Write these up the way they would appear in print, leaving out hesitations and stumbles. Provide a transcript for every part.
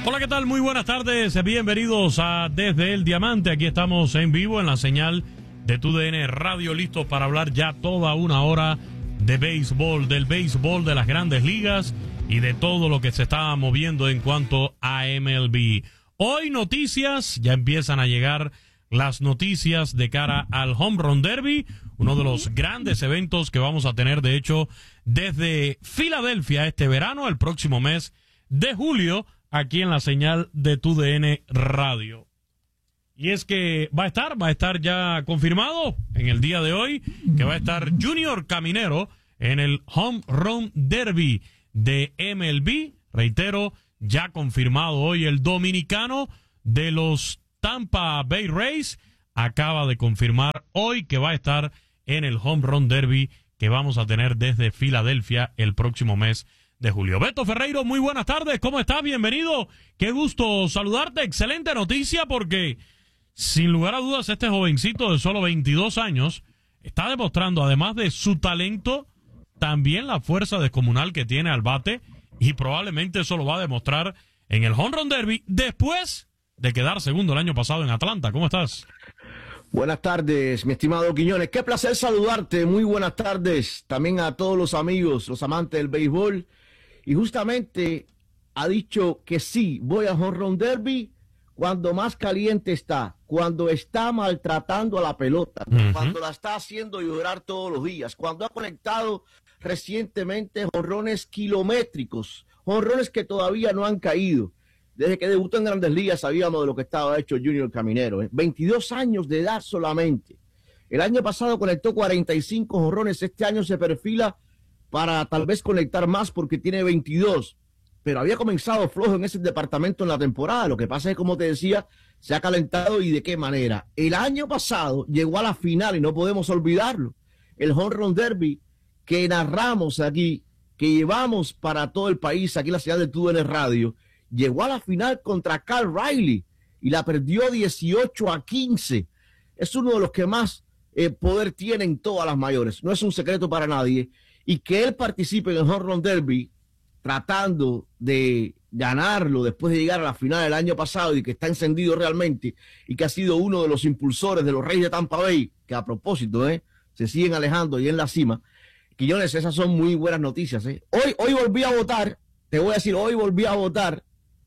Hola, ¿qué tal? Muy buenas tardes. Bienvenidos a Desde el Diamante. Aquí estamos en vivo en la señal de TUDN Radio, listos para hablar ya toda una hora de béisbol, del béisbol de las grandes ligas y de todo lo que se está moviendo en cuanto a MLB. Hoy noticias, ya empiezan a llegar las noticias de cara al Home Run Derby, uno de los grandes eventos que vamos a tener, de hecho, desde Filadelfia este verano, el próximo mes de julio, aquí en la señal de TUDN Radio. Y es que va a estar ya confirmado en el día de hoy, que va a estar Junior Caminero en el Home Run Derby de MLB. Reitero, ya confirmado hoy el dominicano de los Tampa Bay Rays acaba de confirmar hoy que va a estar en el Home Run Derby que vamos a tener desde Filadelfia el próximo mes de julio. Beto Ferreiro, muy buenas tardes, ¿cómo estás? Bienvenido, qué gusto saludarte, excelente noticia porque sin lugar a dudas este jovencito de solo 22 años está demostrando, además de su talento, también la fuerza descomunal que tiene al bate y probablemente eso lo va a demostrar en el Home Run Derby después de quedar segundo el año pasado en Atlanta. ¿Cómo estás? Buenas tardes, mi estimado Quiñones. Qué placer saludarte. Muy buenas tardes también a todos los amigos, los amantes del béisbol. Y justamente ha dicho que sí, voy al Home Run Derby cuando más caliente está, cuando está maltratando a la pelota, cuando la está haciendo llorar todos los días, cuando ha conectado recientemente jonrones kilométricos, jonrones que todavía no han caído. Desde que debutó en Grandes Ligas sabíamos de lo que estaba hecho Junior Caminero. 22 años de edad solamente. El año pasado conectó 45 jonrones. Este año se perfila para tal vez conectar más porque tiene 22. Pero había comenzado flojo en ese departamento en la temporada. Lo que pasa es que, como te decía, se ha calentado y de qué manera. El año pasado llegó a la final y no podemos olvidarlo. El Home Run Derby que narramos aquí, que llevamos para todo el país, aquí en la ciudad de TUDN Radio, llegó a la final contra Cal Riley y la perdió 18-15. Es uno de los que más poder tiene en todas las mayores. No es un secreto para nadie. Y que él participe en el Home Run Derby tratando de ganarlo después de llegar a la final del año pasado y que está encendido realmente y que ha sido uno de los impulsores de los Reyes de Tampa Bay, que a propósito se siguen alejando y en la cima. Quillones, esas son muy buenas noticias. Hoy volví a votar. Te voy a decir, hoy volví a votar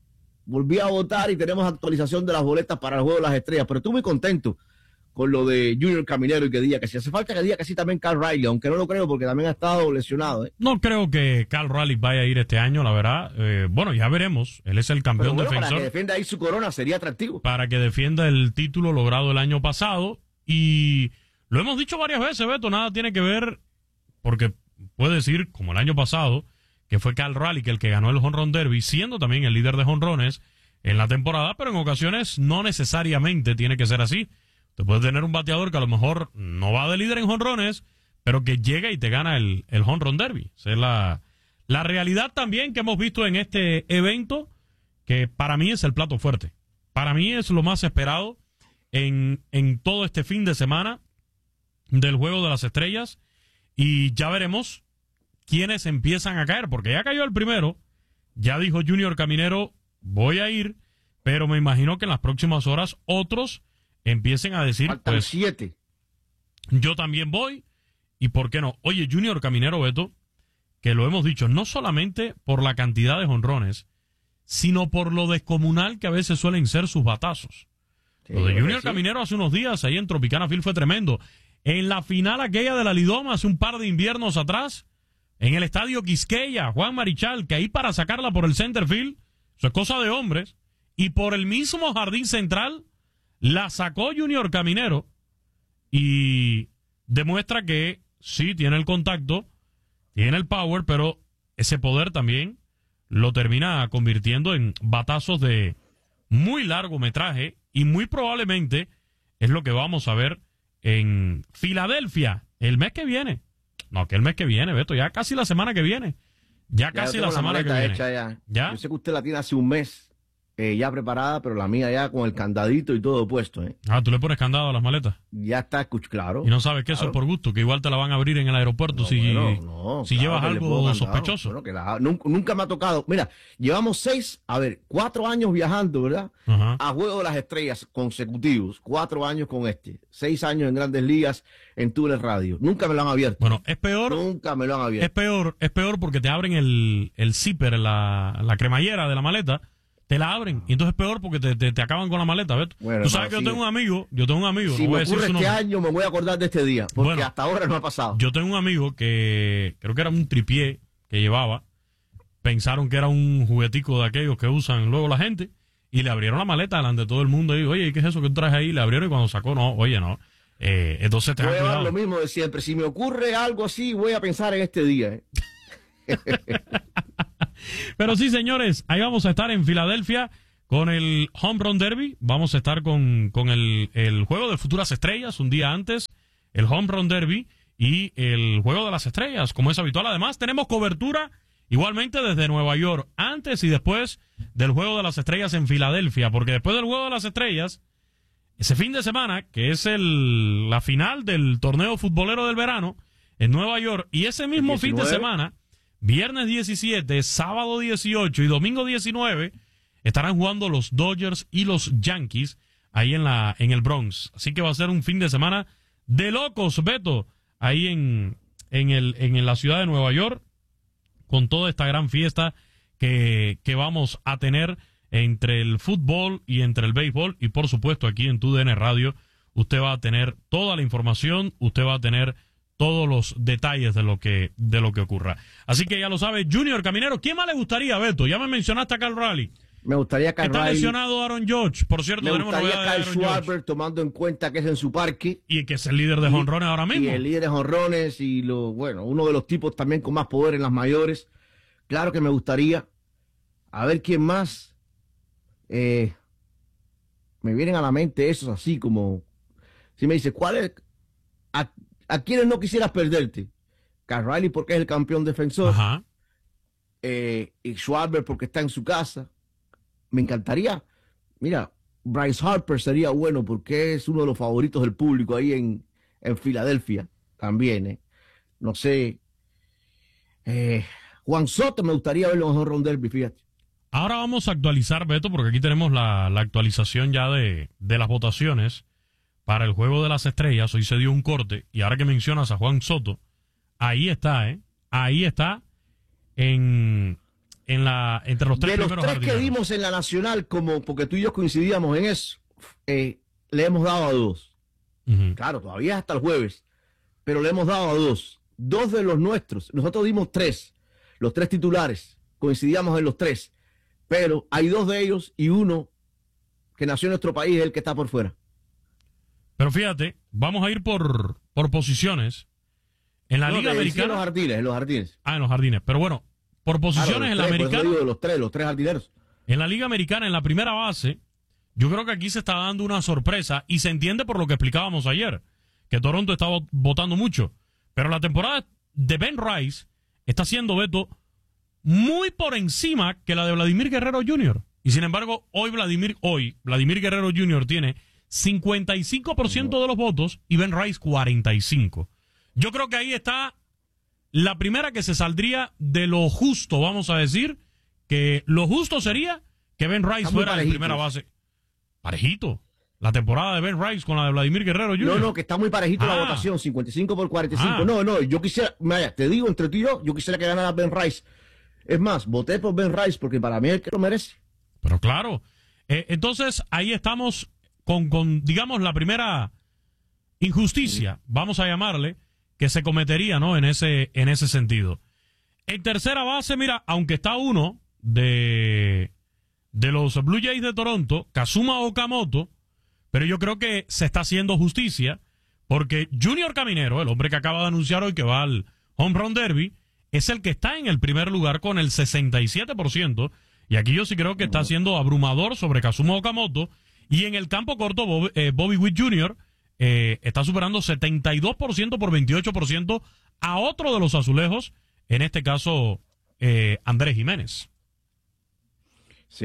y tenemos actualización de las boletas para el Juego de las Estrellas, pero estuve muy contento con lo de Junior Caminero y que diga que sí. Hace falta que diga que sí también Cal Riley, aunque no lo creo porque también ha estado lesionado. No creo que Cal Riley vaya a ir este año, la verdad. Bueno, ya veremos. Él es el campeón defensor. Para que defienda ahí su corona sería atractivo. Para que defienda el título logrado el año pasado. Y lo hemos dicho varias veces, Beto, nada tiene que ver, porque puede decir, como el año pasado, que fue Cal Riley el que ganó el Home Run Derby, siendo también el líder de jonrones en la temporada, pero en ocasiones no necesariamente tiene que ser así. Usted puede tener un bateador que a lo mejor no va de líder en jonrones, pero que llega y te gana el Home Run Derby. Esa es la realidad también que hemos visto en este evento, que para mí es el plato fuerte. Para mí es lo más esperado en todo este fin de semana del Juego de las Estrellas, y ya veremos quiénes empiezan a caer, porque ya cayó el primero, ya dijo Junior Caminero, voy a ir, pero me imagino que en las próximas horas otros empiecen a decir, faltan pues 7. Yo también voy, y por qué no. Oye, Junior Caminero, Beto, que lo hemos dicho, no solamente por la cantidad de jonrones, sino por lo descomunal que a veces suelen ser sus batazos. Sí, lo de Junior Caminero hace unos días, ahí en Tropicana Field, fue tremendo. En la final aquella de la Lidoma, hace un par de inviernos atrás, en el estadio Quisqueya, Juan Marichal, que ahí para sacarla por el center field, eso es cosa de hombres, y por el mismo jardín central, la sacó Junior Caminero, y demuestra que sí, tiene el contacto, tiene el power, pero ese poder también lo termina convirtiendo en batazos de muy largo metraje, y muy probablemente es lo que vamos a ver en Filadelfia el mes que viene. No, que el mes que viene, Beto, ya casi la semana que viene. Ya casi la semana que viene. ¿Ya? Yo sé que usted la tiene hace un mes. ya preparada, pero la mía ya con el candadito y todo puesto. Ah, tú le pones candado a las maletas. Ya está, claro. Y no sabes que claro. eso es por gusto, que igual te la van a abrir en el aeropuerto si claro, llevas algo sospechoso. Bueno, nunca me ha tocado. Mira, llevamos 4 años viajando, ¿verdad? Ajá. A Juego de las Estrellas consecutivos. 4 años con 6 años en Grandes Ligas en Túnel Radio. Nunca me lo han abierto. Bueno, es peor. Nunca me lo han abierto. Es peor porque te abren el zipper, la cremallera de la maleta. Te la abren, y entonces es peor porque te acaban con la maleta, ¿ves? Bueno, tú sabes que yo tengo un amigo, si no voy me a decir ocurre su este nombre. año, me voy a acordar de este día, porque Bueno, hasta ahora no ha pasado. Yo tengo un amigo que creo que era un tripié que llevaba, pensaron que era un juguetico de aquellos que usan luego la gente, y le abrieron la maleta delante de todo el mundo, y dijo, oye, ¿qué es eso que tú traes ahí? Le abrieron y cuando sacó, no, oye, no. Entonces te voy a cuidado. dar lo mismo de siempre. Si me ocurre algo así, voy a pensar en este día. Pero sí, señores, ahí vamos a estar en Filadelfia con el Home Run Derby. Vamos a estar con el Juego de Futuras Estrellas un día antes, el Home Run Derby y el Juego de las Estrellas, como es habitual. Además, tenemos cobertura igualmente desde Nueva York, antes y después del Juego de las Estrellas en Filadelfia, porque después del Juego de las Estrellas, ese fin de semana, que es la final del torneo futbolero del verano en Nueva York, y ese mismo fin de semana, viernes 17, sábado 18 y domingo 19, estarán jugando los Dodgers y los Yankees ahí en el Bronx. Así que va a ser un fin de semana de locos, Beto, ahí en la ciudad de Nueva York, con toda esta gran fiesta que vamos a tener entre el fútbol y entre el béisbol. Y por supuesto aquí en TUDN Radio usted va a tener toda la información, usted va a tener todos los detalles de lo que ocurra. Así que ya lo sabe, Junior Caminero. ¿Quién más le gustaría, Beto? Ya me mencionaste a Cal Raleigh. Me gustaría Cal Está Raleigh. lesionado Aaron Judge. Por cierto, Me tenemos gustaría novedades de Kyle Aaron Judge. Schwarber, tomando en cuenta que es en su parque. Y que es el líder de jonrones ahora mismo. Y el líder de jonrones y uno de los tipos también con más poder en las mayores. Claro que me gustaría. A ver quién más. Me vienen a la mente esos así como... Si me dice, ¿cuál es? ¿A quiénes no quisieras perderte? Cal Raleigh porque es el campeón defensor. Ajá. Y Schwarber porque está en su casa. Me encantaría. Mira, Bryce Harper sería bueno porque es uno de los favoritos del público ahí en Filadelfia también. No sé. Juan Soto me gustaría verlo en Home Run Derby, fíjate. Ahora vamos a actualizar, Beto, porque aquí tenemos la actualización ya de las votaciones para el Juego de las Estrellas. Hoy se dio un corte, y ahora que mencionas a Juan Soto, ahí está, ahí está entre los tres de los primeros tres que jardineros. dimos en la Nacional, porque tú y yo coincidíamos en eso, le hemos dado a 2. Uh-huh. Claro, todavía es hasta el jueves, pero le hemos dado a 2. 2 de los nuestros. Nosotros dimos 3, los 3 titulares, coincidíamos en los 3, pero hay 2 de ellos y uno que nació en nuestro país es el que está por fuera. Pero fíjate, vamos a ir por posiciones. En la Liga Americana. En los jardines. Ah, en los jardines. Pero bueno, por posiciones en la Americana. Digo, los tres jardineros. En la Liga Americana, en la primera base, yo creo que aquí se está dando una sorpresa y se entiende por lo que explicábamos ayer, que Toronto estaba votando mucho. Pero la temporada de Ben Rice está siendo, Beto, muy por encima que la de Vladimir Guerrero Jr. Y sin embargo, hoy Vladimir Guerrero Jr. tiene 55% de los votos y Ben Rice 45%. Yo creo que ahí está la primera que se saldría de lo justo, vamos a decir, que lo justo sería que Ben Rice fuera en primera base. Parejito. La temporada de Ben Rice con la de Vladimir Guerrero Jr. No, que está muy parejito la votación, 55 por 45. No, yo quisiera, te digo, entre tú y yo quisiera que ganara Ben Rice. Es más, voté por Ben Rice porque para mí es el que lo merece. Pero claro, entonces ahí estamos con digamos, la primera injusticia, vamos a llamarle, que se cometería, ¿no? En ese sentido. En tercera base, mira, aunque está uno de los Blue Jays de Toronto, Kazuma Okamoto, pero yo creo que se está haciendo justicia porque Junior Caminero, el hombre que acaba de anunciar hoy que va al Home Run Derby, es el que está en el primer lugar con el 67%, y aquí yo sí creo que está siendo abrumador sobre Kazuma Okamoto, y en el campo corto Bobby Witt Jr. Está superando 72% por 28% a otro de los azulejos, en este caso Andrés Jiménez. Sí,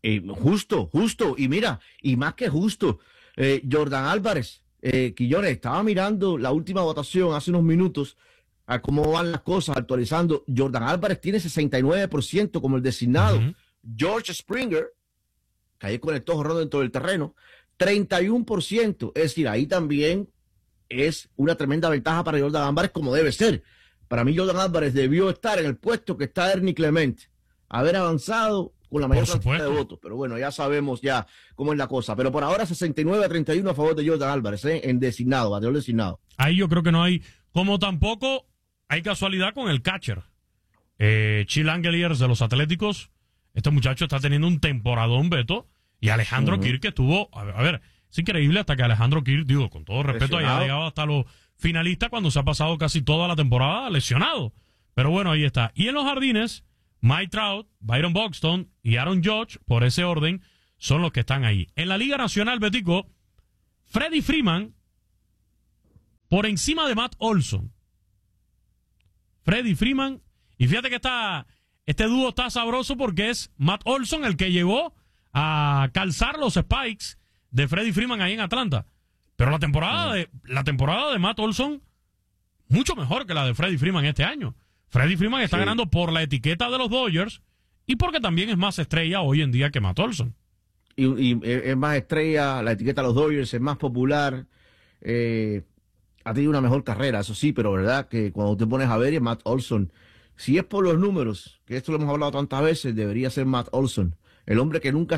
Justo. Y mira, y más que justo, Jordan Álvarez, Quillones, estaba mirando la última votación hace unos minutos a cómo van las cosas, actualizando. Jordan Álvarez tiene 69% como el designado. George Springer, que ahí conectó jorrón dentro del terreno, 31%. Es decir, ahí también es una tremenda ventaja para Jordan Álvarez, como debe ser. Para mí, Jordan Álvarez debió estar en el puesto que está Ernie Clemente, haber avanzado con la mayor cantidad de votos. Pero bueno, ya sabemos ya cómo es la cosa. Pero por ahora 69-31 a favor de Jordan Álvarez, en designado, bateador designado. Ahí yo creo que no hay, como tampoco hay casualidad con el catcher. Chill Angeliers de los Atléticos. Este muchacho está teniendo un temporadón, Beto. Y Alejandro Kirk, que estuvo, a ver, es increíble hasta que Alejandro Kirk, digo, con todo respeto, haya llegado hasta los finalistas cuando se ha pasado casi toda la temporada lesionado. Pero bueno, ahí está. Y en los jardines, Mike Trout, Byron Buxton y Aaron Judge, por ese orden, son los que están ahí. En la Liga Nacional, Betico, Freddie Freeman por encima de Matt Olson. Freddie Freeman, y fíjate que este dúo está sabroso porque es Matt Olson el que llegó a calzar los spikes de Freddie Freeman ahí en Atlanta. Pero la temporada de Matt Olson, mucho mejor que la de Freddie Freeman este año. Freddie Freeman está ganando por la etiqueta de los Dodgers y porque también es más estrella hoy en día que Matt Olson. Y es más estrella, la etiqueta de los Dodgers es más popular. Ha tenido una mejor carrera, eso sí, pero verdad que cuando te pones a ver, Matt Olson, si es por los números, que esto lo hemos hablado tantas veces, debería ser Matt Olson, el hombre que nunca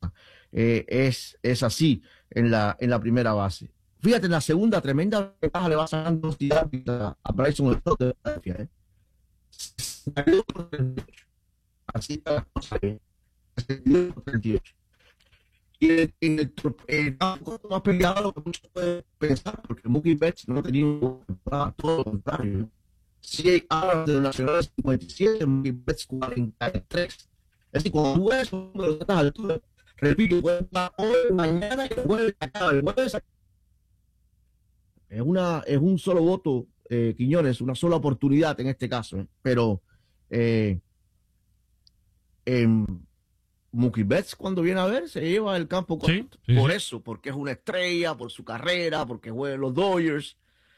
es así en la primera base. Fíjate, en la segunda, tremenda ventaja le va sacando a Bryson de Philadelphia, 62-38. Así está la cosa, 62-38. Y en el campo más peleado lo que muchos pueden pensar, porque Mookie Betts no ha tenido todo lo contrario. CJ Abrams de los Nacionales 57, Mookie Betts 43. Es decir, cuando tú ves esos números de estas alturas, repito, puede estar hoy, mañana y el jueves acaba. El jueves es un solo voto, Quiñones, una sola oportunidad en este caso. Pero Mookie Betts, cuando viene a ver, se lleva el campo por eso, porque es una estrella, por su carrera, porque juega en los Dodgers.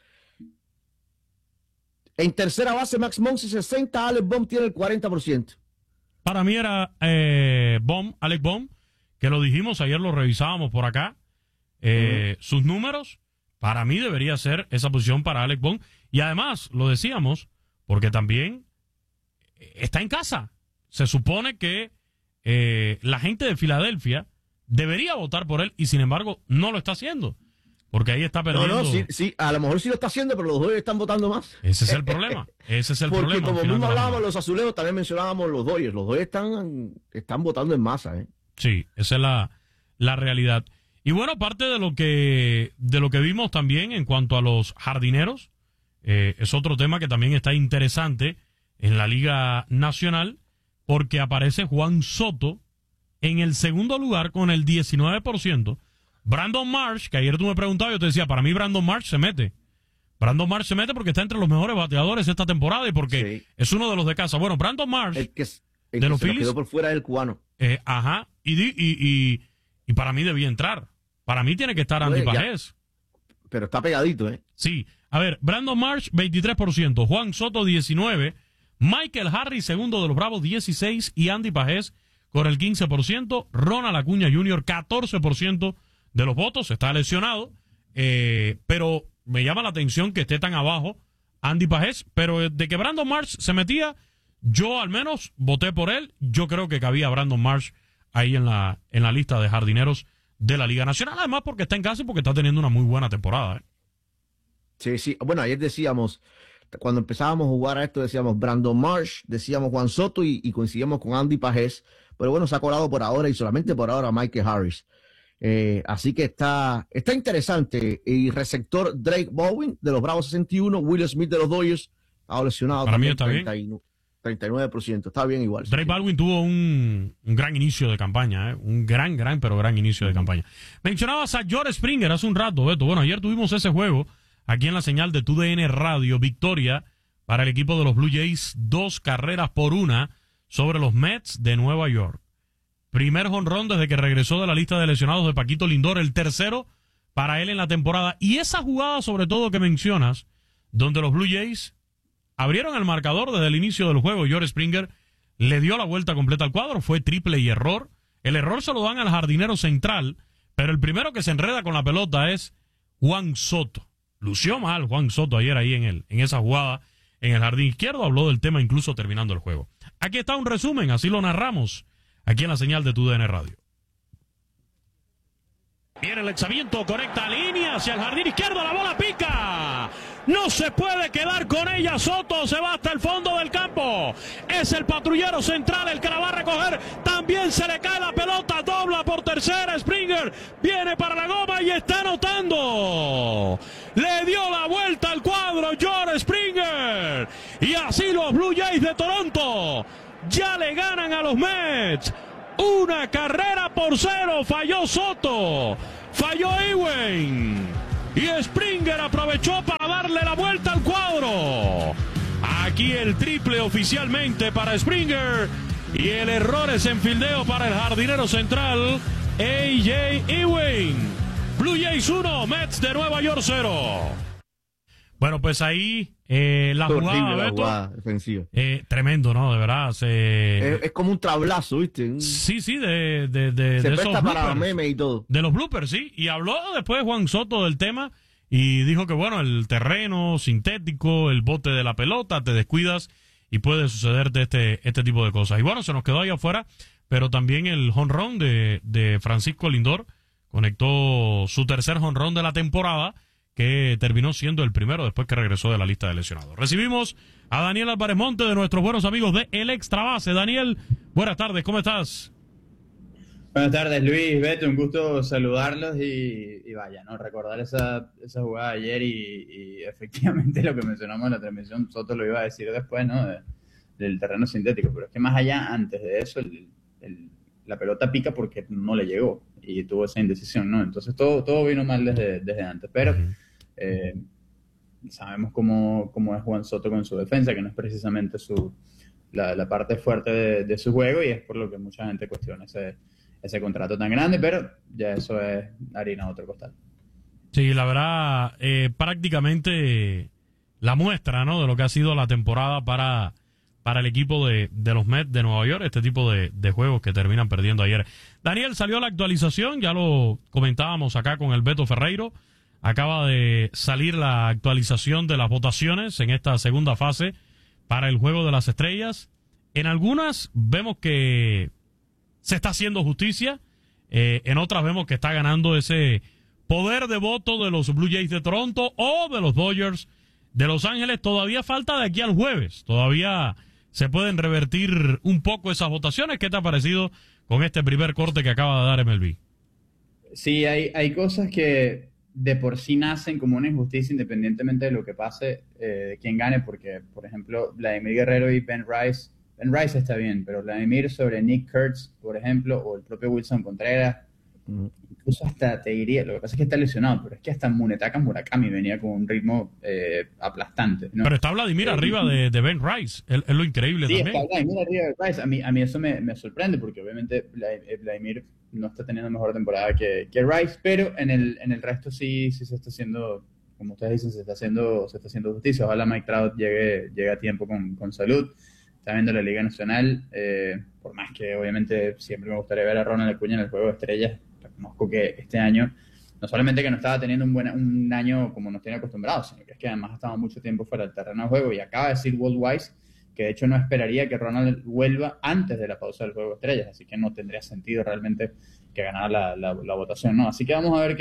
En tercera base, Max Muncy 60, Alec Bohm tiene el 40%. Para mí era Alec Bohm, que lo dijimos, ayer lo revisábamos por acá. Sus números, para mí debería ser esa posición para Alec Bohm. Y además, lo decíamos, porque también está en casa. Se supone que la gente de Filadelfia debería votar por él y sin embargo no lo está haciendo. Porque ahí está perdiendo. Sí, a lo mejor sí lo está haciendo, pero los Dodgers están votando más. Ese es el problema. Porque como mismo hablábamos los azulejos, también mencionábamos los Dodgers. Los Dodgers están votando en masa, Sí, esa es la realidad. Y bueno, aparte de lo que vimos también en cuanto a los jardineros, es otro tema que también está interesante en la Liga Nacional, porque aparece Juan Soto en el segundo lugar con el 19%. Brandon Marsh, que ayer tú me preguntabas, yo te decía, para mí Brandon Marsh se mete. Brandon Marsh se mete porque está entre los mejores bateadores esta temporada y porque es uno de los de casa. Bueno, Brandon Marsh, de los Phillies, quedó por fuera del cubano. Y para mí debía entrar. Para mí tiene que estar Andy Pajés. Pero está pegadito, Sí. A ver, Brandon Marsh, 23%. Juan Soto, 19%. Michael Harris, segundo de los Bravos, 16%. Y Andy Pajés con el 15%. Ronald Acuña Jr., 14% de los votos. Está lesionado. Pero me llama la atención que esté tan abajo Andy Pajés. Pero de que Brandon Marsh se metía, yo al menos voté por él. Yo creo que cabía Brandon Marsh ahí en la lista de jardineros de la Liga Nacional. Además porque está en casa y porque está teniendo una muy buena temporada. Sí. Bueno, ayer decíamos, cuando empezábamos a jugar a esto, decíamos Brandon Marsh, decíamos Juan Soto y coincidíamos con Andy Pajés. Pero bueno, se ha colado por ahora y solamente por ahora Michael Harris. Así que está interesante. Y receptor Drake Bowen de los Bravos 61, Will Smith de los Dodgers, ha lesionado. Para mí está bien. 39%, está bien igual. Drake Baldwin tuvo un gran inicio de campaña, un gran inicio de campaña. Mencionabas a George Springer hace un rato, Beto. Bueno, ayer tuvimos ese juego aquí en la señal de TUDN Radio, victoria para el equipo de los Blue Jays, 2-1 sobre los Mets de Nueva York. primer jonrón desde que regresó de la lista de lesionados de Paquito Lindor, el tercero para él en la temporada. Y esa jugada, sobre todo, que mencionas, donde los Blue Jays abrieron el marcador desde el inicio del juego, George Springer le dio la vuelta completa al cuadro, fue triple y error. El error se lo dan al jardinero central, pero el primero que se enreda con la pelota es Juan Soto. Lució mal Juan Soto ayer ahí en esa jugada en el jardín izquierdo, habló del tema incluso terminando el juego. Aquí está un resumen, así lo narramos, aquí en la señal de TUDN Radio. Viene el lanzamiento, conecta línea hacia el jardín izquierdo, la bola pica. No se puede quedar con ella, Soto se va hasta el fondo del campo. Es el patrullero central el que la va a recoger. También se le cae la pelota, dobla por tercera. Springer viene para la goma y está anotando. Le dio la vuelta al cuadro George Springer. Y así los Blue Jays de Toronto ya le ganan a los Mets. 1-0. Falló Soto, falló Ewing y Springer aprovechó para darle la vuelta al cuadro. Aquí el triple oficialmente para Springer y el error es en fildeo para el jardinero central A.J. Ewing. Blue Jays 1, Mets de Nueva York 0. Bueno, pues ahí la jugada, Beto, jugada defensiva. Tremendo, ¿no? De verdad. Es como un tablazo, ¿viste? Sí, se de presta esos para memes y todo. De los bloopers, sí. Y habló después Juan Soto del tema y dijo que, bueno, el terreno sintético, el bote de la pelota, te descuidas y puede sucederte este tipo de cosas. Y bueno, se nos quedó ahí afuera, pero también el jonrón de Francisco Lindor conectó su tercer jonrón de la temporada, que terminó siendo el primero después que regresó de la lista de lesionados. Recibimos a Daniel Álvarez Monte, de nuestros buenos amigos de El Extra Base. Daniel, buenas tardes, ¿cómo estás? Buenas tardes, Luis, Beto, un gusto saludarlos y vaya, ¿no? Recordar esa jugada de ayer y efectivamente lo que mencionamos en la transmisión, Soto lo iba a decir después, ¿no? Del terreno sintético, pero es que más allá, antes de eso, la pelota pica porque no le llegó y tuvo esa indecisión, ¿no? Entonces todo vino mal desde antes, pero sabemos cómo es Juan Soto con su defensa, que no es precisamente la parte fuerte de su juego, y es por lo que mucha gente cuestiona ese contrato tan grande, pero ya eso es harina de otro costal. Sí, la verdad, prácticamente la muestra, ¿no?, de lo que ha sido la temporada para el equipo de los Mets de Nueva York, este tipo de juegos que terminan perdiendo ayer. Daniel, salió la actualización, ya lo comentábamos acá con el Beto Ferreiro, acaba de salir la actualización de las votaciones en esta segunda fase para el Juego de las Estrellas. En algunas vemos que se está haciendo justicia, en otras vemos que está ganando ese poder de voto de los Blue Jays de Toronto o de los Dodgers de Los Ángeles. Todavía falta de aquí al jueves, todavía se pueden revertir un poco esas votaciones. ¿Qué te ha parecido con este primer corte que acaba de dar MLB? Sí, hay cosas que de por sí nacen como una injusticia independientemente de lo que pase, de quién gane, porque, por ejemplo, Vladimir Guerrero y Ben Rice está bien, pero Vladimir sobre Nick Kurtz, por ejemplo, o el propio Wilson Contreras, incluso hasta te diría, lo que pasa es que está lesionado, pero es que hasta Munetaka Murakami venía con un ritmo aplastante, ¿no? Pero está Vladimir arriba de Ben Rice, es lo increíble sí, también. Sí, está Vladimir arriba de Rice. A mí eso me sorprende, porque obviamente Vladimir no está teniendo mejor temporada que Rice, pero en el resto sí se está haciendo, como ustedes dicen, se está haciendo justicia. Ojalá Mike Trout llegue a tiempo con salud. Está viendo la Liga Nacional, por más que obviamente siempre me gustaría ver a Ronald Acuña en el Juego de Estrellas. Reconozco que este año, no solamente que no estaba teniendo un año como nos tiene acostumbrados, sino que es que además ha estado mucho tiempo fuera del terreno de juego, y acaba de decir Walt Weiss que de hecho no esperaría que Ronald vuelva antes de la pausa del Juego de Estrellas, así que no tendría sentido realmente que ganara la votación, ¿no? Así que vamos a ver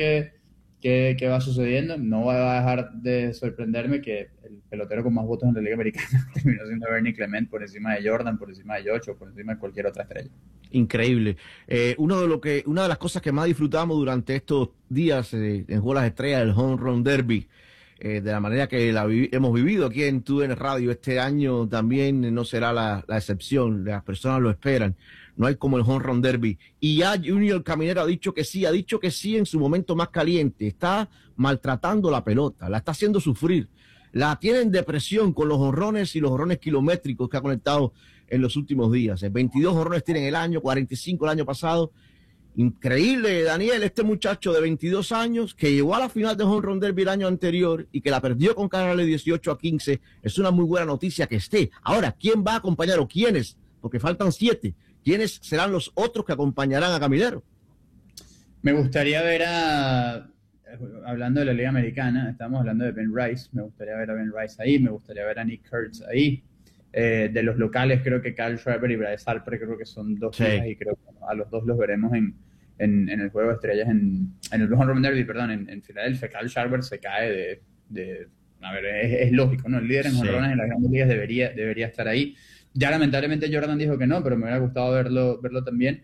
qué va sucediendo. No va a dejar de sorprenderme que el pelotero con más votos en la Liga Americana terminó siendo Bernie Clement, por encima de Jordan, por encima de Yocho, por encima de cualquier otra estrella. Increíble. Una de las cosas que más disfrutamos durante estos días en Juego de las Estrellas, el Home Run Derby, de la manera que hemos vivido aquí en TUDN Radio. Este año también no será la excepción, las personas lo esperan. No hay como el Home Run Derby. Y ya Junior Caminero ha dicho que sí en su momento más caliente. Está maltratando la pelota, la está haciendo sufrir. La tiene en depresión con los jonrones y los jonrones kilométricos que ha conectado en los últimos días. 22 jonrones tiene en el año, 45 el año pasado. Increíble, Daniel, este muchacho de 22 años que llegó a la final de Home Run Derby el año anterior y que la perdió con carrera de 18-15. Es una muy buena noticia que esté. Ahora, ¿quién va a acompañar o quiénes? Porque faltan 7. ¿Quiénes serán los otros que acompañarán a Caminero? Me gustaría ver hablando de la Liga Americana, estamos hablando de Ben Rice, me gustaría ver a Ben Rice ahí, me gustaría ver a Nick Kurtz ahí. De los locales creo que Kyle Schwarber y Bryce Harper creo que son dos fijas y creo que a los dos los veremos en el juego de estrellas en el Home Run Derby, perdón, en Filadelfia. Kyle Schwarber se cae a ver, es lógico, ¿no? El líder en jonrones en las grandes ligas debería estar ahí. Ya lamentablemente Jordan dijo que no, pero me hubiera gustado verlo también.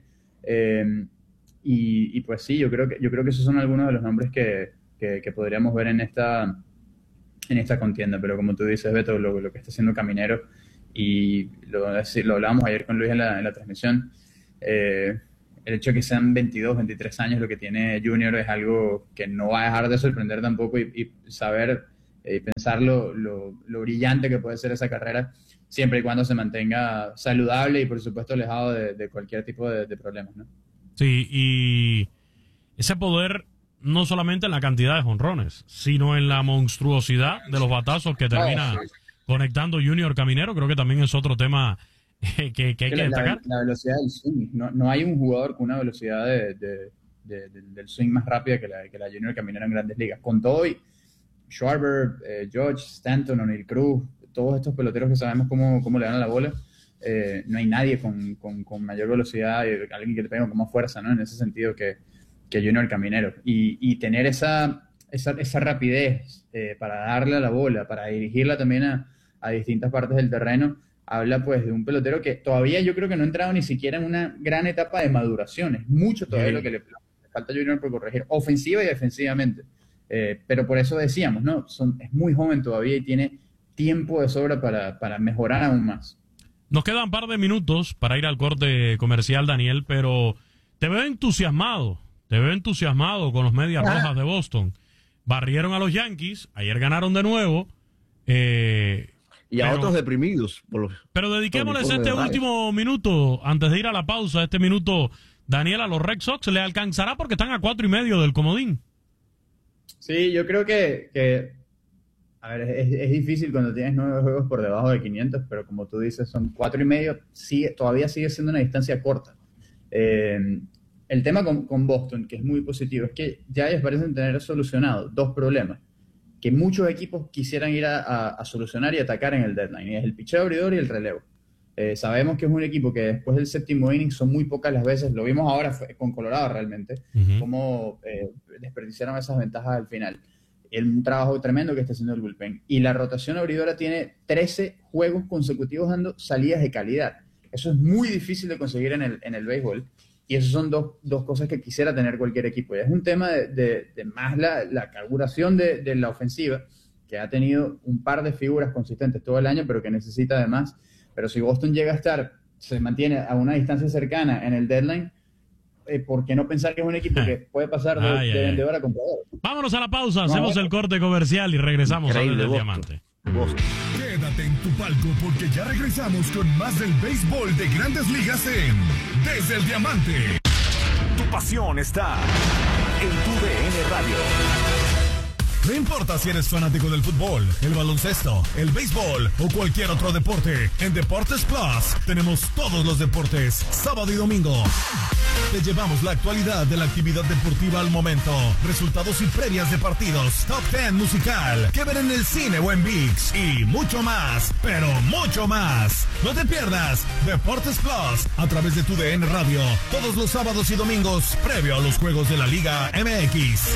Y pues sí, yo creo que esos son algunos de los nombres que podríamos ver en esta contienda, pero como tú dices, Beto, lo que está haciendo Caminero, y lo hablábamos ayer con Luis en la transmisión, el hecho de que sean 22, 23 años lo que tiene Junior es algo que no va a dejar de sorprender tampoco, y saber y pensar lo brillante que puede ser esa carrera, siempre y cuando se mantenga saludable y por supuesto alejado de cualquier tipo de problemas, ¿no? Sí, y ese poder no solamente en la cantidad de jonrones, sino en la monstruosidad de los batazos que termina conectando Junior Caminero, creo que también es otro tema que hay que destacar. La velocidad del swing, no hay un jugador con una velocidad del swing más rápida que la Junior Caminero en Grandes Ligas. Con todo y Schwarber, George, Stanton, O'Neill Cruz, todos estos peloteros que sabemos cómo le dan a la bola, no hay nadie con mayor velocidad, alguien que le pegue con más fuerza, ¿no? En ese sentido que Junior Caminero. Y tener esa rapidez para darle a la bola, para dirigirla también a distintas partes del terreno, habla pues de un pelotero que todavía yo creo que no ha entrado ni siquiera en una gran etapa de maduración. Es mucho todavía lo que le falta a Junior por corregir, ofensiva y defensivamente. Pero por eso decíamos, ¿no? Es muy joven todavía y tiene tiempo de sobra para mejorar aún más. Nos quedan un par de minutos para ir al corte comercial, Daniel, pero te veo entusiasmado con los Medias Rojas de Boston. Barrieron a los Yankees, ayer ganaron de nuevo. Y a otros deprimidos. Pero dediquémosles este último minuto, antes de ir a la pausa, este minuto, Daniel, a los Red Sox, ¿le alcanzará porque están a 4.5 del comodín? Sí, yo creo que a ver, es difícil cuando tienes 9 juegos por debajo de 500, pero como tú dices, son 4.5, todavía sigue siendo una distancia corta. El tema con Boston, que es muy positivo, es que ya ellos parecen tener solucionado 2 problemas que muchos equipos quisieran ir a solucionar y atacar en el deadline, y es el picheo abridor y el relevo. Sabemos que es un equipo que después del séptimo inning son muy pocas las veces, lo vimos ahora con Colorado realmente, cómo desperdiciaron esas ventajas al final. Un trabajo tremendo que está haciendo el bullpen. Y la rotación abridora tiene 13 juegos consecutivos dando salidas de calidad. Eso es muy difícil de conseguir en el béisbol. Y esas son dos cosas que quisiera tener cualquier equipo. Y es un tema de más la carburación de la ofensiva, que ha tenido un par de figuras consistentes todo el año, pero que necesita además. Pero si Boston llega a se mantiene a una distancia cercana en el deadline, ¿por qué no pensar que es un equipo que puede pasar de vendedor a comprador? Vámonos a la pausa, hacemos el corte comercial y regresamos a Desde el Diamante. Quédate en tu palco porque ya regresamos con más del béisbol de Grandes Ligas en Desde el Diamante. Tu pasión está en tu DN Radio. No importa si eres fanático del fútbol, el baloncesto, el béisbol o cualquier otro deporte, en Deportes Plus tenemos todos los deportes, sábado y domingo. Te llevamos la actualidad de la actividad deportiva al momento, resultados y previas de partidos, top 10 musical, que ver en el cine o en ViX y mucho más, pero mucho más. No te pierdas Deportes Plus a través de tu DN Radio, todos los sábados y domingos, previo a los juegos de la Liga MX.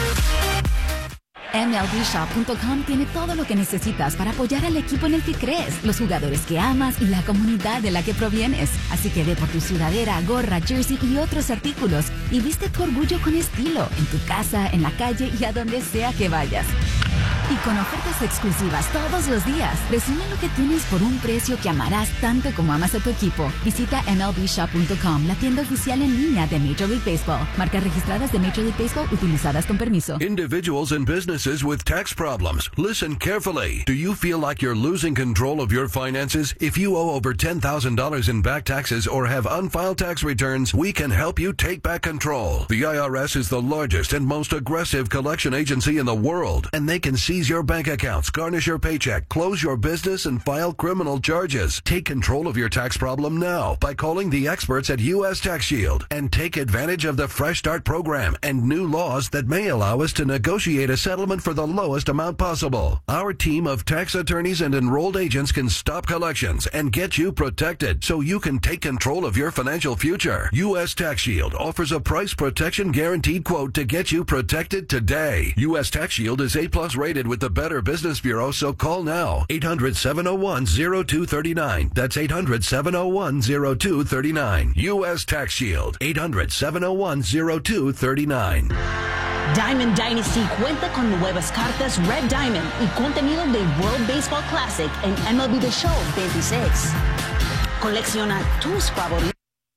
MLBshop.com tiene todo lo que necesitas para apoyar al equipo en el que crees, los jugadores que amas y la comunidad de la que provienes. Así que ve por tu sudadera, gorra, jersey y otros artículos y viste tu orgullo con estilo, en tu casa, en la calle y a donde sea que vayas. Y con ofertas exclusivas todos los días. Resume lo que tienes por un precio que amarás tanto como amas a tu equipo. Visita MLBshop.com, la tienda oficial en línea de Major League Baseball. Marcas registradas de Major League Baseball utilizadas con permiso. Individuals and businesses with tax problems. Listen carefully. Do you feel like you're losing control of your finances? If you owe over $10,000 in back taxes or have unfiled tax returns, we can help you take back control. The IRS is the largest and most aggressive collection agency in the world, and they can seize your bank accounts, garnish your paycheck, close your business, and file criminal charges. Take control of your tax problem now by calling the experts at U.S. Tax Shield and take advantage of the Fresh Start program and new laws that may allow us to negotiate a settlement for the lowest amount possible. Our team of tax attorneys and enrolled agents can stop collections and get you protected so you can take control of your financial future. U.S. Tax Shield offers a price protection guaranteed quote to get you protected today. U.S. Tax Shield is A+ rated with the Better Business Bureau, so call now. 800-701-0239. That's 800-701-0239. U.S. Tax Shield. 800-701-0239. Diamond Dynasty cuenta con nuevas cartas Red Diamond y contenido del World Baseball Classic en MLB The Show 26. Colecciona tus favoritos.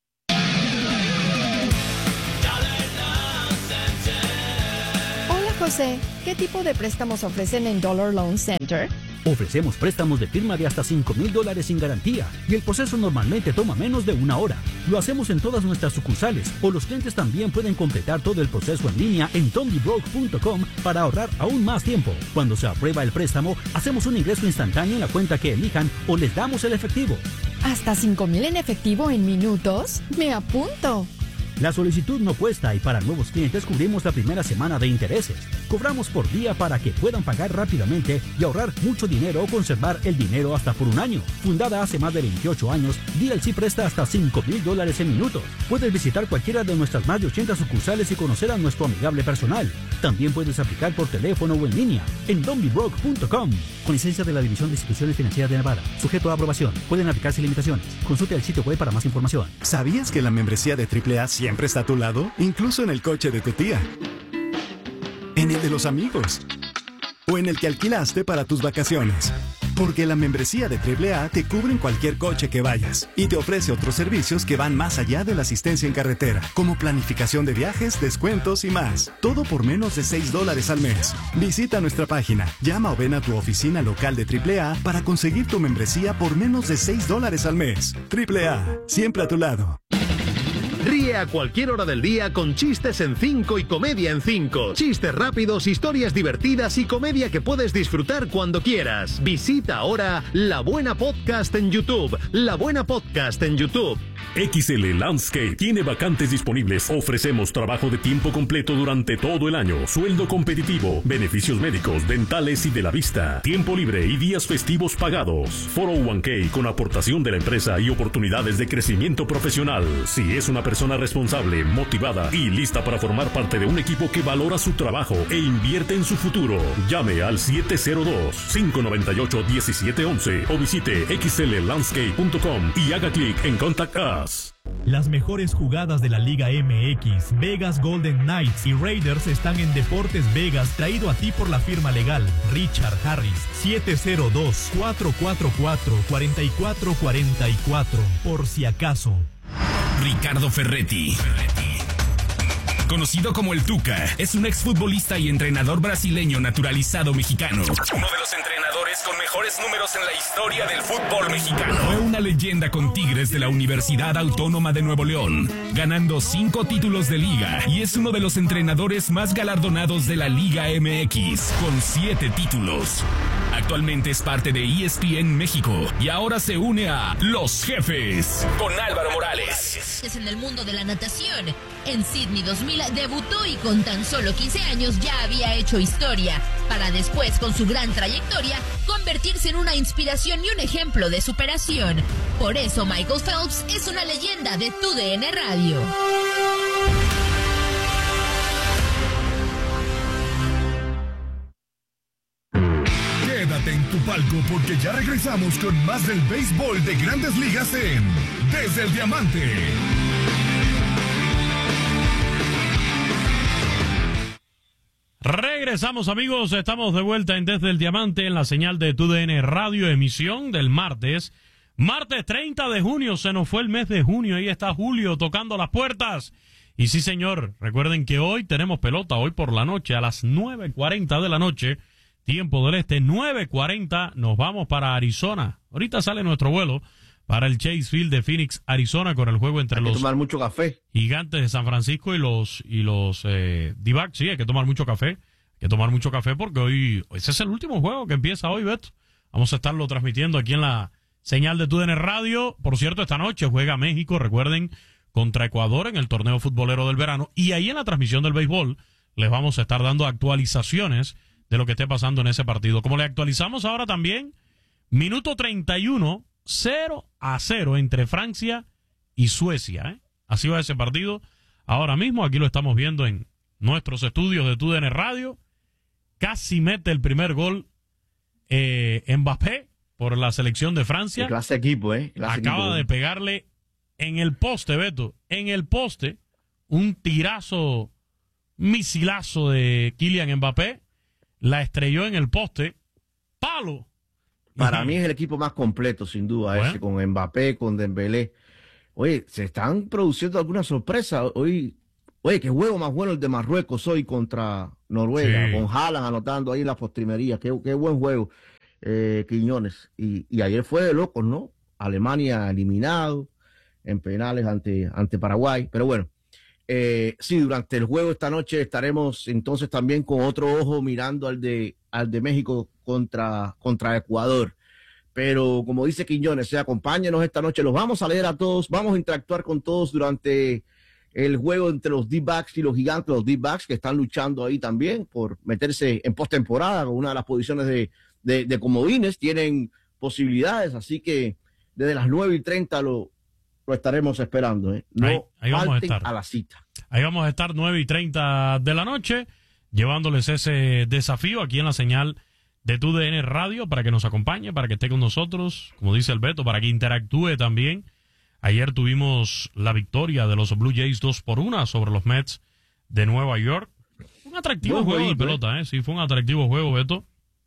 Hola José, ¿qué tipo de préstamos ofrecen en Dollar Loan Center? Ofrecemos préstamos de firma de hasta $5,000 sin garantía y el proceso normalmente toma menos de una hora. Lo hacemos en todas nuestras sucursales o los clientes también pueden completar todo el proceso en línea en TonyBroke.com para ahorrar aún más tiempo. Cuando se aprueba el préstamo, hacemos un ingreso instantáneo en la cuenta que elijan o les damos el efectivo. ¿Hasta $5,000 en efectivo en minutos? ¡Me apunto! La solicitud no cuesta y para nuevos clientes cubrimos la primera semana de intereses. Cobramos por día para que puedan pagar rápidamente y ahorrar mucho dinero o conservar el dinero hasta por un año. Fundada hace más de 28 años, DLC presta hasta $5,000 en minutos. Puedes visitar cualquiera de nuestras más de 80 sucursales y conocer a nuestro amigable personal. También puedes aplicar por teléfono o en línea en DonBeBroke.com. Con licencia de la División de Instituciones Financieras de Nevada. Sujeto a aprobación. Pueden aplicarse limitaciones. Consulte el sitio web para más información. ¿Sabías que la membresía de AAA siempre está a tu lado? Incluso en el coche de tu tía. En el de los amigos. O en el que alquilaste para tus vacaciones. Porque la membresía de AAA te cubre en cualquier coche que vayas y te ofrece otros servicios que van más allá de la asistencia en carretera, como planificación de viajes, descuentos y más. Todo por menos de $6 al mes. Visita nuestra página, llama o ven a tu oficina local de AAA para conseguir tu membresía por menos de $6 al mes. AAA, siempre a tu lado. Ríe a cualquier hora del día con Chistes en 5 y Comedia en 5. Chistes rápidos, historias divertidas y comedia que puedes disfrutar cuando quieras. Visita ahora La Buena Podcast en YouTube. La Buena Podcast en YouTube. XL Landscape tiene vacantes disponibles. Ofrecemos trabajo de tiempo completo durante todo el año, sueldo competitivo, beneficios médicos, dentales y de la vista, tiempo libre y días festivos pagados, 401k con aportación de la empresa y oportunidades de crecimiento profesional. Si es una persona responsable, motivada y lista para formar parte de un equipo que valora su trabajo e invierte en su futuro, llame al 702-598-1711 o visite xllandscape.com y haga clic en Contact Us. Las mejores jugadas de la Liga MX, Vegas Golden Knights y Raiders están en Deportes Vegas, traído a ti por la firma legal Richard Harris. 702-444-4444, por si acaso. Ricardo Ferretti, conocido como el Tuca, es un exfutbolista y entrenador brasileño naturalizado mexicano. Uno de los entrenadores con mejores números en la historia del fútbol mexicano. Fue una leyenda con Tigres de la Universidad Autónoma de Nuevo León, ganando 5 títulos de liga, y es uno de los entrenadores más galardonados de la Liga MX, con 7 títulos. Actualmente es parte de ESPN México y ahora se une a Los Jefes con Álvaro Morales. En el mundo de la natación, en Sydney 2000 debutó y con tan solo 15 años ya había hecho historia, para después, con su gran trayectoria, convertirse en una inspiración y un ejemplo de superación. Por eso Michael Phelps es una leyenda de TUDN Radio. Quédate en tu palco porque ya regresamos con más del béisbol de Grandes Ligas en Desde el Diamante. Regresamos Regresamos, amigos. Estamos de vuelta en Desde el Diamante en la señal de TUDN Radio, emisión del martes. Martes 30 de junio, se nos fue el mes de junio. Ahí está Julio tocando las puertas. Y sí, señor, recuerden que hoy tenemos pelota, hoy por la noche, a las 9:40 de la noche, tiempo del este, 9:40, nos vamos para Arizona. Ahorita sale nuestro vuelo para el Chase Field de Phoenix, Arizona, con el juego entre los tomar mucho café. Gigantes de San Francisco y los D-backs. Sí, hay que tomar mucho café. Hay que tomar mucho café porque hoy ese es el último juego que empieza hoy, Beto. Vamos a estarlo transmitiendo aquí en la señal de TUDN Radio. Por cierto, esta noche juega México, recuerden, contra Ecuador en el torneo futbolero del verano. Y ahí en la transmisión del béisbol les vamos a estar dando actualizaciones de lo que esté pasando en ese partido. Como le actualizamos ahora también, minuto 31, 0-0 entre Francia y Suecia. Así va ese partido. Ahora mismo, aquí lo estamos viendo en nuestros estudios de TUDN Radio. Casi mete el primer gol Mbappé por la selección de Francia. Qué clase equipo, Acaba de pegarle en el poste, Beto, en el poste, un tirazo, misilazo de Kylian Mbappé. La estrelló en el poste. ¡Palo! Para mí es el equipo más completo, sin duda, ese, con Mbappé, con Dembélé. Oye, se están produciendo algunas sorpresas. Oye, qué juego más bueno el de Marruecos hoy contra Noruega, sí, con Haaland anotando ahí en la postrimería. Qué buen juego, Quiñones. Y ayer fue de locos, ¿no? Alemania eliminado en penales ante Paraguay. Pero bueno, sí, durante el juego esta noche estaremos entonces también con otro ojo mirando al de México contra Ecuador. Pero como dice Quiñones, acompáñenos esta noche, los vamos a leer a todos, vamos a interactuar con todos durante el juego entre los D-backs y los Gigantes, los D-backs que están luchando ahí también por meterse en postemporada con una de las posiciones de comodines, tienen posibilidades, así que desde las 9:30 lo estaremos esperando. No ahí vamos a falten estar a la cita. Ahí vamos a estar 9:30 de la noche, llevándoles ese desafío aquí en la señal de TUDN Radio para que nos acompañe, para que esté con nosotros, como dice el Beto, para que interactúe también. Ayer tuvimos la victoria de los Blue Jays 2-1 sobre los Mets de Nueva York. Un atractivo juego de pelota, Sí, fue un atractivo juego, Beto.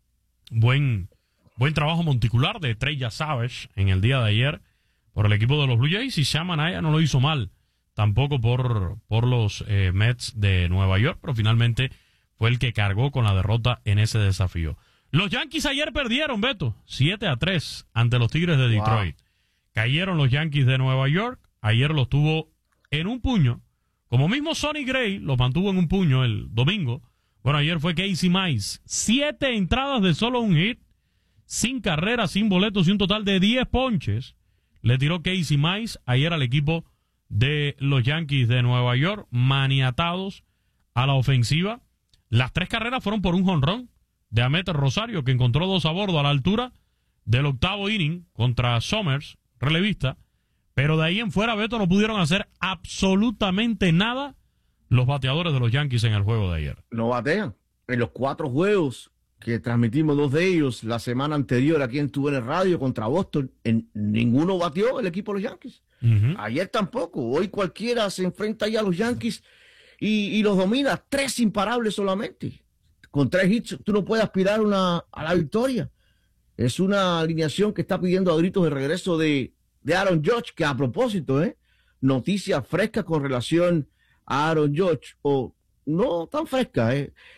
Buen trabajo monticular de Trey Savage en el día de ayer por el equipo de los Blue Jays, y Sean Manaea no lo hizo mal tampoco por los Mets de Nueva York, pero finalmente fue el que cargó con la derrota en ese desafío. Los Yankees ayer perdieron, Beto, 7-3 ante los Tigres de Detroit. Wow. Cayeron los Yankees de Nueva York, ayer los tuvo en un puño, como mismo Sonny Gray los mantuvo en un puño el domingo. Bueno, ayer fue Casey Mize, 7 entradas de solo un hit, sin carreras, sin boletos y un total de 10 ponches. Le tiró Casey Mize ayer al equipo de los Yankees de Nueva York, maniatados a la ofensiva. Las 3 carreras fueron por un jonrón de Amet Rosario, que encontró 2 a bordo a la altura del 8º inning contra Somers, relevista. Pero de ahí en fuera, Beto, no pudieron hacer absolutamente nada los bateadores de los Yankees en el juego de ayer. No batean. En los 4 juegos que transmitimos, 2 de ellos la semana anterior aquí en TUDN Radio contra Boston, ninguno batió el equipo de los Yankees. Ayer tampoco. Hoy cualquiera se enfrenta ya a los Yankees y los domina. 3 imparables solamente. Con 3 hits tú no puedes aspirar a la victoria. Es una alineación que está pidiendo a gritos el regreso de Aaron Judge, que a propósito, noticia fresca con relación a Aaron Judge, o no tan fresca,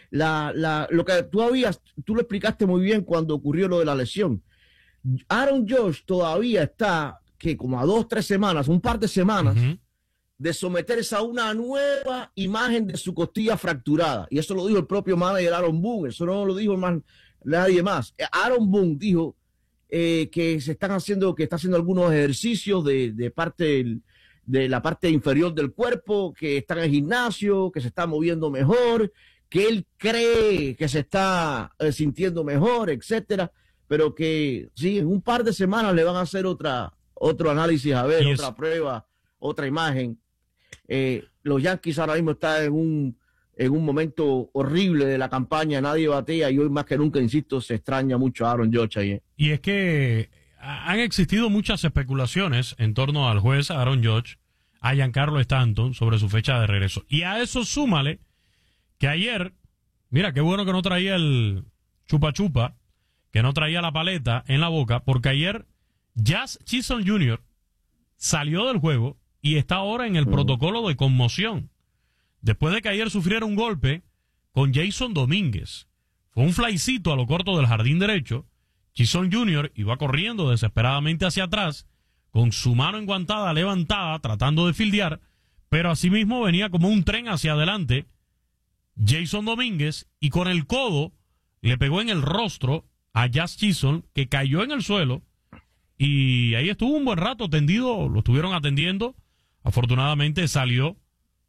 lo que tú lo explicaste muy bien cuando ocurrió lo de la lesión. Aaron Judge todavía está, que como a 2-3 semanas, un par de semanas, de someterse a una nueva imagen de su costilla fracturada. Y eso lo dijo el propio manager Aaron Boone, eso no lo dijo nadie más. Aaron Boone dijo que está haciendo algunos ejercicios de la parte inferior del cuerpo, que está en el gimnasio, que se está moviendo mejor, que él cree que se está sintiendo mejor, etcétera, pero que sí, en un par de semanas le van a hacer otro análisis, a ver, otra prueba, otra imagen. Los Yankees ahora mismo están en un momento horrible de la campaña, nadie batea, y hoy más que nunca, insisto, se extraña mucho a Aaron Judge ahí. Y es que han existido muchas especulaciones en torno al juez Aaron Judge, a Giancarlo Stanton, sobre su fecha de regreso. Y a eso súmale que ayer Mira, qué bueno que no traía el chupa chupa, que no traía la paleta en la boca, porque ayer Jazz Chisholm Jr. salió del juego y está ahora en el protocolo de conmoción. Después de que ayer sufriera un golpe con Jason Domínguez. Fue un flycito a lo corto del jardín derecho. Chisholm Jr. iba corriendo desesperadamente hacia atrás, con su mano enguantada levantada, tratando de fildear, pero asimismo venía como un tren hacia adelante Jason Domínguez, y con el codo le pegó en el rostro a Jazz Chisholm, que cayó en el suelo, y ahí estuvo un buen rato tendido, lo estuvieron atendiendo. Afortunadamente salió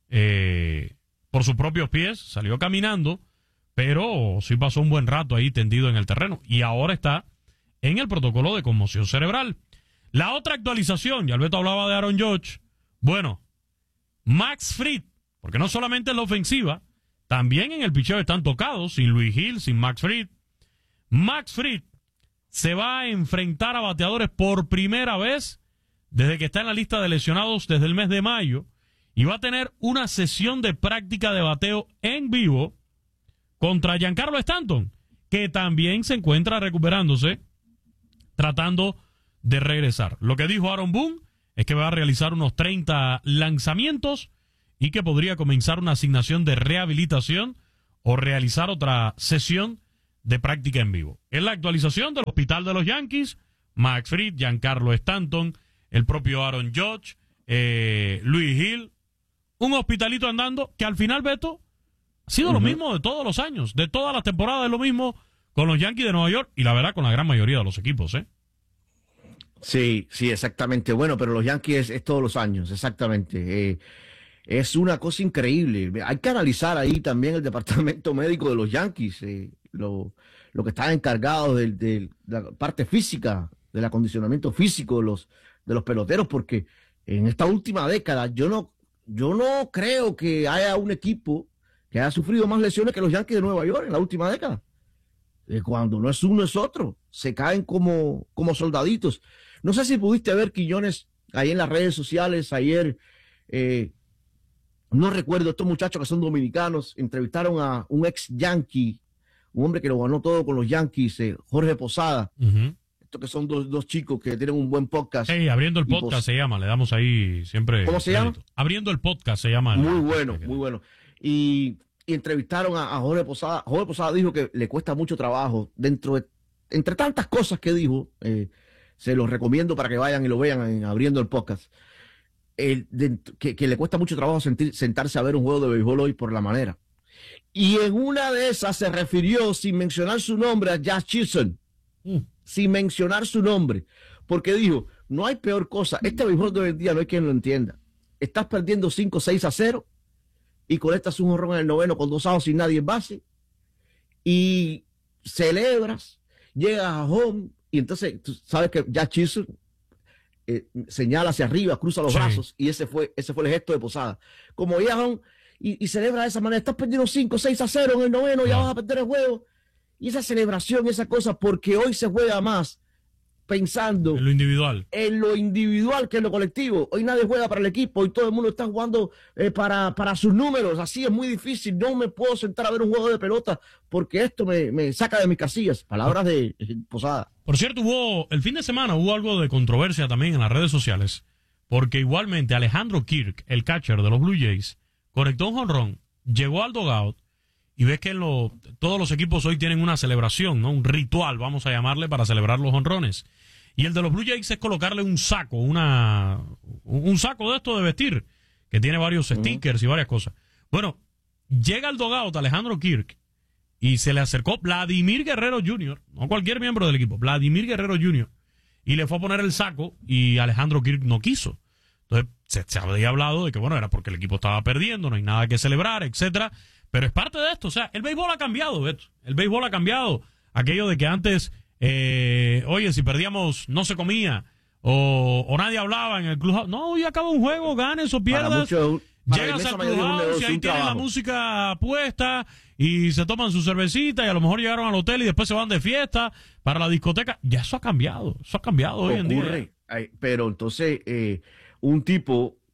por sus propios pies, salió caminando, pero sí pasó un buen rato ahí tendido en el terreno, y ahora está en el protocolo de conmoción cerebral. La otra actualización, ya Alberto hablaba de Aaron Judge. Bueno, Max Fried, porque no solamente en la ofensiva, también en el picheo están tocados, sin Luis Gil, sin Max Fried. Max Fried se va a enfrentar a bateadores por primera vez desde que está en la lista de lesionados desde el mes de mayo, y va a tener una sesión de práctica de bateo en vivo contra Giancarlo Stanton, que también se encuentra recuperándose, tratando de regresar. Lo que dijo Aaron Boone es que va a realizar unos 30 lanzamientos y que podría comenzar una asignación de rehabilitación o realizar otra sesión de práctica en vivo. En la actualización del hospital de los Yankees, Max Fried, Giancarlo Stanton, el propio Aaron Judge, Luis Gil, un hospitalito andando que al final, Beto, ha sido lo mismo de todos los años, de todas las temporadas, es lo mismo con los Yankees de Nueva York y la verdad con la gran mayoría de los equipos, ¿eh? Sí, exactamente. Bueno, pero los Yankees es todos los años, exactamente. Es una cosa increíble. Hay que analizar ahí también el departamento médico de los Yankees, lo que está encargado de la parte física, del acondicionamiento físico de los peloteros, porque en esta última década yo no creo que haya un equipo que haya sufrido más lesiones que los Yankees de Nueva York en la última década. Cuando no es uno es otro, se caen como soldaditos. No sé si pudiste ver, Quiñones, ahí en las redes sociales ayer, no recuerdo, estos muchachos que son dominicanos entrevistaron a un ex Yankee, un hombre que lo ganó todo con los Yankees, Jorge Posada. Estos que son dos chicos que tienen un buen podcast. Hey, Abriendo el Podcast se llama, le damos ahí siempre. ¿Cómo se llama? Abriendo el Podcast se llama. Muy bueno, muy bueno. Y entrevistaron a Jorge Posada. Jorge Posada dijo que le cuesta mucho trabajo entre tantas cosas que dijo, se los recomiendo para que vayan y lo vean en Abriendo el Podcast, que le cuesta mucho trabajo sentarse a ver un juego de béisbol hoy por la manera. Y en una de esas se refirió, sin mencionar su nombre, a Jazz Chisholm. Sin mencionar su nombre. Porque dijo, no hay peor cosa. Este béisbol de hoy en día no hay quien lo entienda. Estás perdiendo 5-6-0 y conectas un jonrón en el noveno con 2 outs sin nadie en base. Y celebras, llegas a home y entonces tú sabes que Jazz Chisholm señala hacia arriba, cruza los brazos, y ese fue el gesto de Posada. Como ya home y celebra de esa manera, estás perdiendo 5-6-0 en el noveno, ya vas a perder el juego. Y esa celebración, esa cosa, porque hoy se juega más pensando en lo individual que en lo colectivo. Hoy nadie juega para el equipo, hoy todo el mundo está jugando para sus números. Así es muy difícil. No me puedo sentar a ver un juego de pelota porque esto me saca de mis casillas. Palabras de Posada. Por cierto, el fin de semana hubo algo de controversia también en las redes sociales, porque igualmente Alejandro Kirk, el catcher de los Blue Jays, conectó un jonrón, llegó al dugout, y ves que todos los equipos hoy tienen una celebración, ¿no? Un ritual, vamos a llamarle, para celebrar los jonrones. Y el de los Blue Jays es colocarle un saco, un saco de esto de vestir, que tiene varios stickers y varias cosas. Bueno, llega al dugout Alejandro Kirk y se le acercó Vladimir Guerrero Jr., no cualquier miembro del equipo, Vladimir Guerrero Jr., y le fue a poner el saco y Alejandro Kirk no quiso. Entonces se había hablado de que, bueno, era porque el equipo estaba perdiendo, no hay nada que celebrar, etcétera. Pero es parte de esto, o sea, el béisbol ha cambiado, Beto. El béisbol ha cambiado. Aquello de que antes, oye, si perdíamos, no se comía, o nadie hablaba en el clubhouse. No, hoy acaba un juego, ganes o pierdas. Llegas al clubhouse y ahí tienen la música puesta y se toman su cervecita y a lo mejor llegaron al hotel y después se van de fiesta para la discoteca. Ya eso ha cambiado hoy en día. Pero entonces, un tipo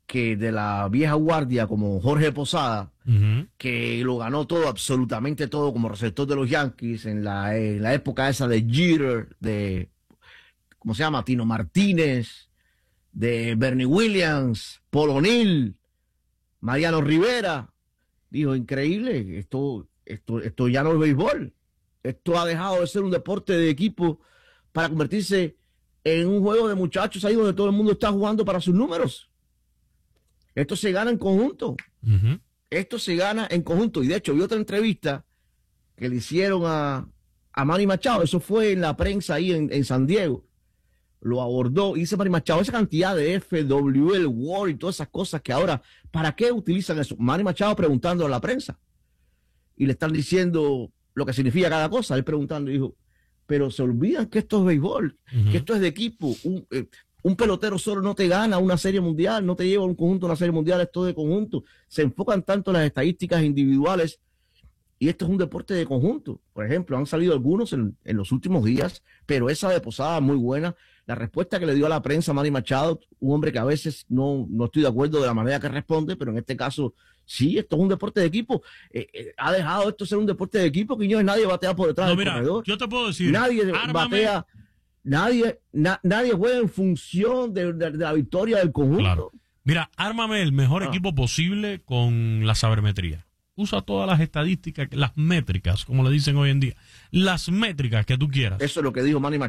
que de la vieja guardia como Jorge Posada, que lo ganó todo, absolutamente todo, como receptor de los Yankees en la época esa de Jeter, de, ¿cómo se llama? Tino Martínez, de Bernie Williams, Paul O'Neill, Mariano Rivera. Dijo, increíble, esto ya no es béisbol. Esto ha dejado de ser un deporte de equipo para convertirse en un juego de muchachos ahí donde todo el mundo está jugando para sus números. Esto se gana en conjunto. Esto se gana en conjunto. Y de hecho, vi otra entrevista que le hicieron a Manny Machado. Eso fue en la prensa ahí en San Diego. Lo abordó y dice Manny Machado, esa cantidad de FWL, WAR y todas esas cosas que ahora, ¿para qué utilizan eso? Manny Machado preguntando a la prensa. Y le están diciendo lo que significa cada cosa. Él preguntando, dijo, pero se olvidan que esto es béisbol, que esto es de equipo. Un pelotero solo no te gana una serie mundial, no te lleva un conjunto a una serie mundial, esto de conjunto. Se enfocan tanto en las estadísticas individuales y esto es un deporte de conjunto. Por ejemplo, han salido algunos en los últimos días, pero esa de Posada muy buena. La respuesta que le dio a la prensa Manny Machado, un hombre que a veces no estoy de acuerdo de la manera que responde, pero en este caso sí, esto es un deporte de equipo. Ha dejado esto ser un deporte de equipo, Quiñones, nadie batea por detrás del corredor. Yo te puedo decir, nadie batea. Nadie juega en función de la victoria del conjunto. Claro. Mira, ármame el mejor equipo posible con la sabermetría. Usa todas las estadísticas, las métricas, como le dicen hoy en día. Las métricas que tú quieras. Eso es lo que dijo Manny Machado.